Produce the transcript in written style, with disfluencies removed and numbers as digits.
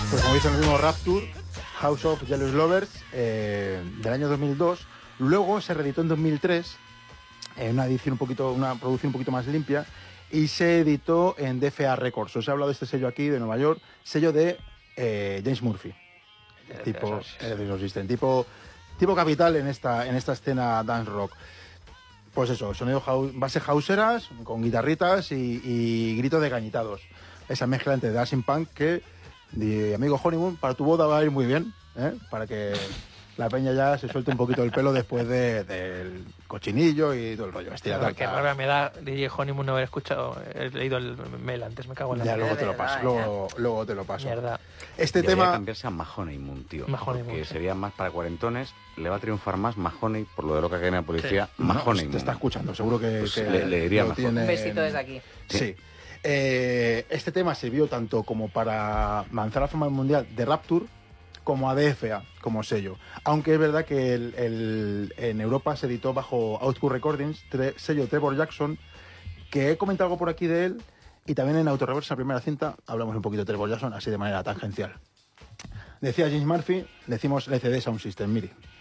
Pues como dicen el mismo Rapture, House of Jealous Lovers, del año 2002. Luego se reeditó en 2003, una producción un poquito más limpia, y se editó en DFA Records. Os he hablado de este sello aquí, de Nueva York, sello de James Murphy. Tipo capital en esta escena dance rock. Pues eso, sonido base houseeras, con guitarritas y gritos de cañitados. Esa mezcla entre dancing punk que, amigo Honeymoon, para tu boda va a ir muy bien, para que la peña ya se suelte un poquito el pelo después del cochinillo y todo el rollo. Qué rabia me da DJ Honeymoon no haber escuchado, he leído el mail antes, me cago en la ya, mierda. luego te lo paso. Mierda. Este Debería tema... cambiarse a Mahoneymoon, tío. Mahoneymoon, porque sí. sería más para cuarentones. Le va a triunfar más Mahoney, por lo de loca que hay en la policía. Sí. Mahoneymoon. Te está escuchando, seguro que, Pues que le diría lo mejor. tiene... Un besito desde aquí. Sí. Este tema sirvió tanto como para lanzar la fama mundial de Rapture como a DFA, como sello. Aunque es verdad que en Europa se editó bajo Output Recordings, sello Trevor Jackson, que he comentado algo por aquí de él, y también en Autoreverse, en la primera cinta, hablamos un poquito de Trevor Jackson, así de manera tangencial. Decía James Murphy, decimos LCD Sound System, mire.